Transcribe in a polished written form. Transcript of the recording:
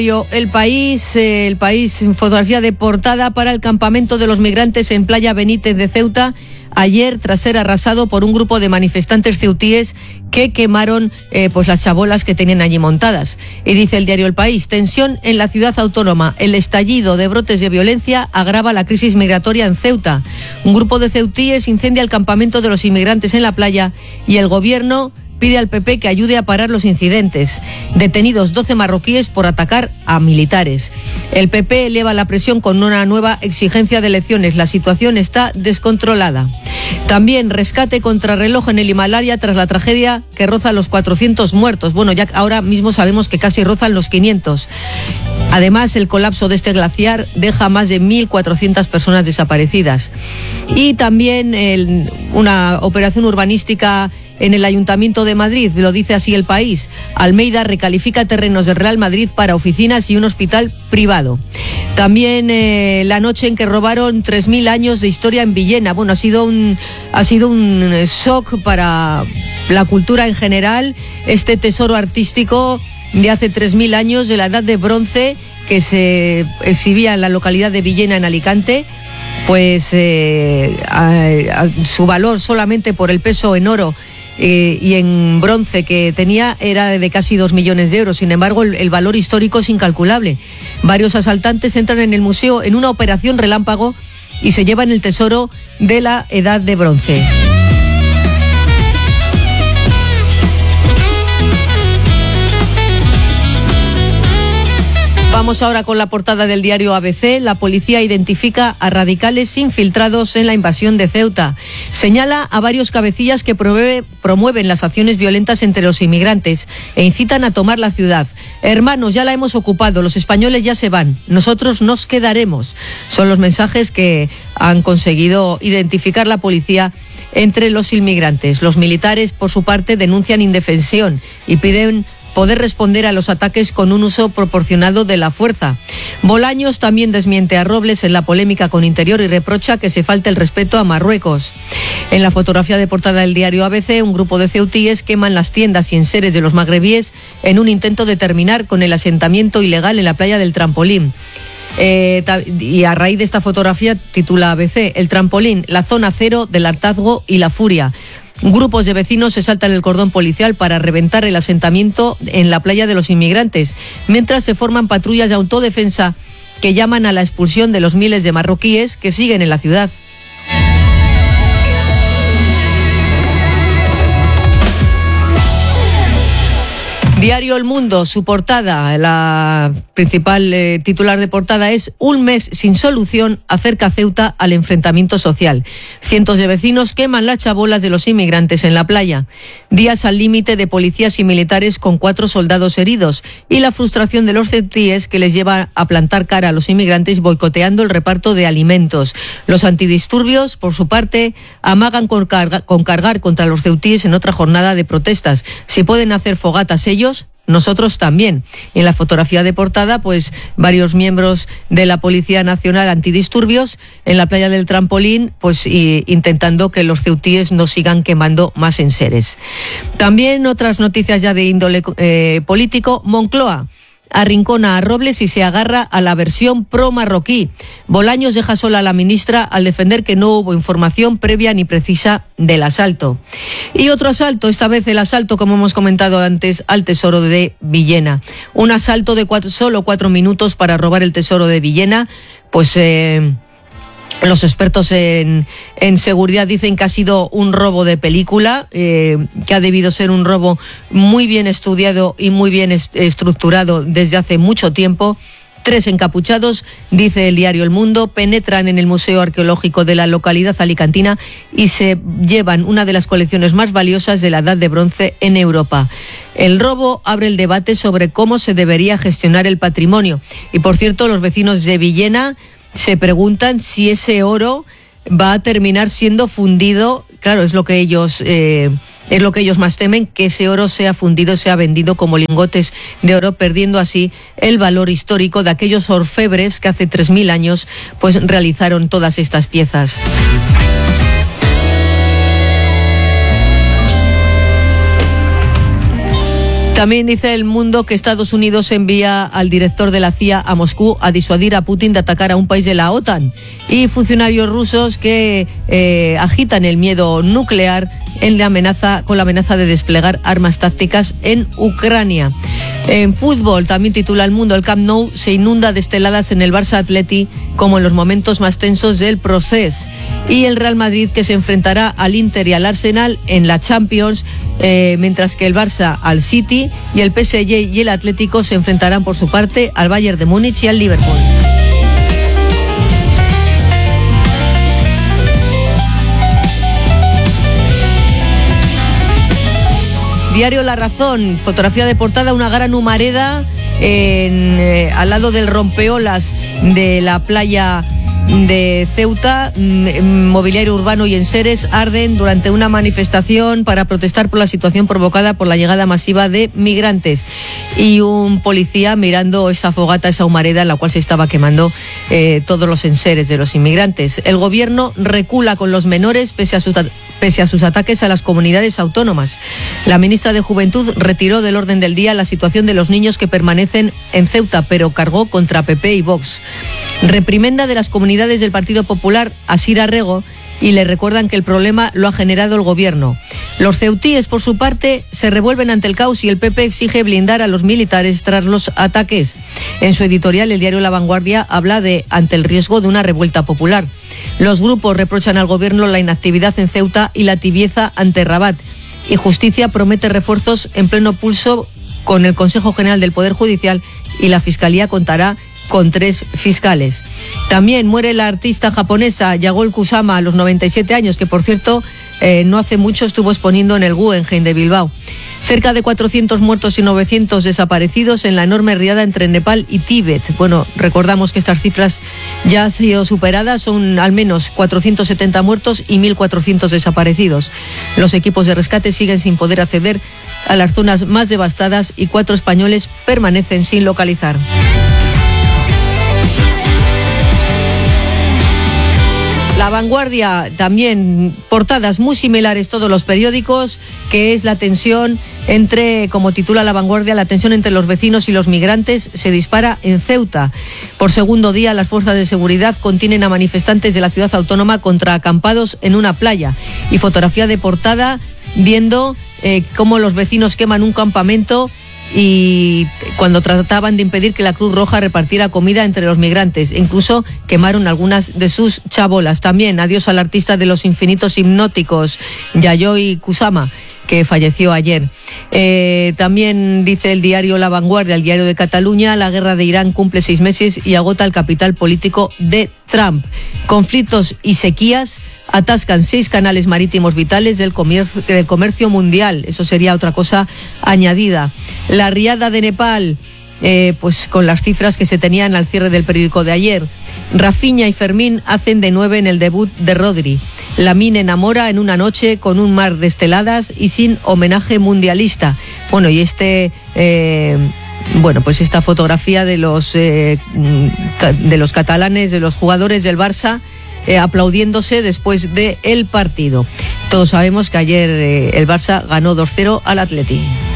El país, fotografía de portada para el campamento de los migrantes en Playa Benítez de Ceuta, ayer tras ser arrasado por un grupo de manifestantes ceutíes que quemaron las chabolas que tenían allí montadas. Y dice el diario El País: tensión en la ciudad autónoma. El estallido de brotes de violencia agrava la crisis migratoria en Ceuta. Un grupo de ceutíes incendia el campamento de los inmigrantes en la playa y el gobierno pide al PP que ayude a parar los incidentes. Detenidos 12 marroquíes por atacar a militares. El PP eleva la presión con una nueva exigencia de elecciones. La situación está descontrolada. También rescate contrarreloj en el Himalaya tras la tragedia que roza los 400 muertos. Bueno, ya ahora mismo sabemos que casi rozan los 500. Además, el colapso de este glaciar deja más de 1.400 personas desaparecidas. Y también una operación urbanística en el Ayuntamiento de Madrid, lo dice así El País. Almeida recalifica terrenos del Real Madrid para oficinas y un hospital privado. También la noche en que robaron 3.000 años de historia en Villena. Bueno, ha sido un shock para la cultura en general. Este tesoro artístico de hace 3.000 años, de la Edad de Bronce, que se exhibía en la localidad de Villena, en Alicante, pues su valor solamente por el peso en oro y en bronce que tenía era de casi 2 millones de euros. Sin embargo, el valor histórico es incalculable. Varios asaltantes entran en el museo en una operación relámpago y se llevan el tesoro de la Edad de Bronce. Vamos ahora con la portada del diario ABC. La policía identifica a radicales infiltrados en la invasión de Ceuta. Señala a varios cabecillas que promueven las acciones violentas entre los inmigrantes e incitan a tomar la ciudad. Hermanos, ya la hemos ocupado, los españoles ya se van, nosotros nos quedaremos. Son los mensajes que han conseguido identificar la policía entre los inmigrantes. Los militares, por su parte, denuncian indefensión y piden poder responder a los ataques con un uso proporcionado de la fuerza. Bolaños también desmiente a Robles en la polémica con Interior y reprocha que se falte el respeto a Marruecos. En la fotografía de portada del diario ABC, un grupo de ceutíes queman las tiendas y enseres de los magrebíes en un intento de terminar con el asentamiento ilegal en la playa del Trampolín. Y a raíz de esta fotografía titula ABC: el Trampolín, la zona cero del hartazgo y la furia. Grupos de vecinos se saltan el cordón policial para reventar el asentamiento en la playa de los inmigrantes, mientras se forman patrullas de autodefensa que llaman a la expulsión de los miles de marroquíes que siguen en la ciudad. Diario El Mundo, su portada, la principal titular de portada es: un mes sin solución acerca Ceuta al enfrentamiento social. Cientos de vecinos queman las chabolas de los inmigrantes en la playa. Días al límite de policías y militares con 4 soldados heridos y la frustración de los ceutíes que les lleva a plantar cara a los inmigrantes boicoteando el reparto de alimentos. Los antidisturbios, por su parte, amagan con cargar contra los ceutíes en otra jornada de protestas. Si pueden hacer fogatas ellos, nosotros también. Y en la fotografía de portada, pues varios miembros de la Policía Nacional Antidisturbios en la playa del Trampolín, pues intentando que los ceutíes no sigan quemando más enseres. También otras noticias ya de índole político. Moncloa arrincona a Robles y se agarra a la versión pro-marroquí. Bolaños deja sola a la ministra al defender que no hubo información previa ni precisa del asalto. Y otro asalto, esta vez el asalto, como hemos comentado antes, al tesoro de Villena. Un asalto de solo 4 minutos para robar el tesoro de Villena, pues los expertos en seguridad dicen que ha sido un robo de película, que ha debido ser un robo muy bien estudiado y muy bien estructurado desde hace mucho tiempo. 3 encapuchados, dice el diario El Mundo, penetran en el Museo Arqueológico de la localidad alicantina y se llevan una de las colecciones más valiosas de la Edad de Bronce en Europa. El robo abre el debate sobre cómo se debería gestionar el patrimonio. Y por cierto, los vecinos de Villena se preguntan si ese oro va a terminar siendo fundido. Claro, es lo que ellos más temen, que ese oro sea fundido, sea vendido como lingotes de oro, perdiendo así el valor histórico de aquellos orfebres que hace 3.000 años pues realizaron todas estas piezas. También dice El Mundo que Estados Unidos envía al director de la CIA a Moscú a disuadir a Putin de atacar a un país de la OTAN. Y funcionarios rusos que agitan el miedo nuclear con la amenaza de desplegar armas tácticas en Ucrania. En fútbol también titula El Mundo: el Camp Nou se inunda de esteladas en el Barça Atleti como en los momentos más tensos del proceso. Y el Real Madrid que se enfrentará al Inter y al Arsenal en la Champions, mientras que el Barça al City y el PSG y el Atlético se enfrentarán por su parte al Bayern de Múnich y al Liverpool. Diario La Razón, fotografía de portada, una gran humareda al lado del rompeolas de la playa de Ceuta. Mobiliario urbano y enseres arden durante una manifestación para protestar por la situación provocada por la llegada masiva de migrantes, y un policía mirando esa fogata, esa humareda en la cual se estaba quemando todos los enseres de los inmigrantes. El gobierno recula con los menores pese a sus ataques a las comunidades autónomas. La ministra de Juventud retiró del orden del día la situación de los niños que permanecen en Ceuta, pero cargó contra PP y Vox. Reprimenda de las comunidades del Partido Popular a Sira Rego y le recuerdan que el problema lo ha generado el gobierno. Los ceutíes, por su parte, se revuelven ante el caos y el PP exige blindar a los militares tras los ataques. En su editorial, el diario La Vanguardia habla ante el riesgo de una revuelta popular. Los grupos reprochan al gobierno la inactividad en Ceuta y la tibieza ante Rabat. Y Justicia promete refuerzos en pleno pulso con el Consejo General del Poder Judicial, y la Fiscalía contará con 3 fiscales. También muere la artista japonesa Yagoi Kusama a los 97 años, que por cierto no hace mucho estuvo exponiendo en el Guggenheim de Bilbao. Cerca de 400 muertos y 900 desaparecidos en la enorme riada entre Nepal y Tíbet. Bueno, recordamos que estas cifras ya han sido superadas, son al menos 470 muertos y 1.400 desaparecidos. Los equipos de rescate siguen sin poder acceder a las zonas más devastadas y 4 españoles permanecen sin localizar. La Vanguardia, también portadas muy similares todos los periódicos, que es la tensión como titula La Vanguardia, la tensión entre los vecinos y los migrantes se dispara en Ceuta. Por segundo día, las fuerzas de seguridad contienen a manifestantes de la ciudad autónoma contra acampados en una playa. Y fotografía de portada viendo cómo los vecinos queman un campamento y cuando trataban de impedir que la Cruz Roja repartiera comida entre los migrantes. Incluso quemaron algunas de sus chabolas. También adiós al artista de los infinitos hipnóticos, Yayoi Kusama, que falleció ayer. También dice el diario La Vanguardia, el diario de Cataluña, la guerra de Irán cumple 6 meses y agota el capital político de Trump. Conflictos y sequías atascan 6 canales marítimos vitales del comercio mundial. Eso sería otra cosa añadida. La riada de Nepal, pues con las cifras que se tenían al cierre del periódico de ayer. Rafinha y Fermín hacen de 9 en el debut de Rodri. Lamine enamora en una noche con un mar de esteladas y sin homenaje mundialista. Bueno, y pues esta fotografía de los catalanes, de los jugadores del Barça, aplaudiéndose después del partido. Todos sabemos que ayer el Barça ganó 2-0 al Atleti.